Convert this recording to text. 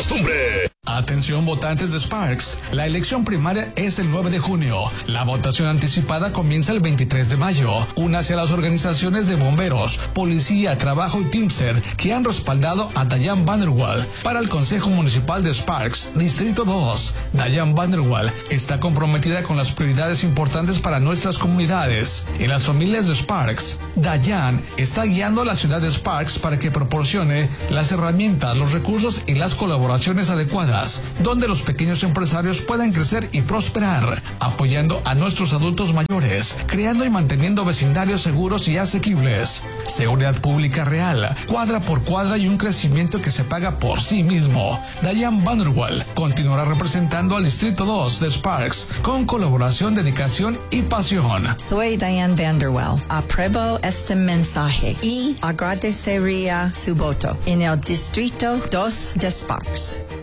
costumbre. Atención votantes de Sparks, la elección primaria es el 9 de junio. La votación anticipada comienza el 23 de mayo. Únase a las organizaciones de bomberos, policía, trabajo y Teamster que han respaldado a Diane Vanderwall para el Consejo Municipal de Sparks, Distrito 2. Diane Vanderwall está comprometida con las prioridades importantes para nuestras comunidades y las familias de Sparks. Diane está guiando a la ciudad de Sparks para que proporcione las herramientas, los recursos y las colaboraciones adecuadas donde los pequeños empresarios puedan crecer y prosperar, apoyando a nuestros adultos mayores, creando y manteniendo vecindarios seguros y asequibles, seguridad pública real, cuadra por cuadra y un crecimiento que se paga por sí mismo. Diane Vanderwall continuará representando al Distrito 2 de Sparks con colaboración, dedicación y pasión. Soy Diane Vanderwall. Apruebo este mensaje y agradecería su voto en el Distrito 2 de Sparks.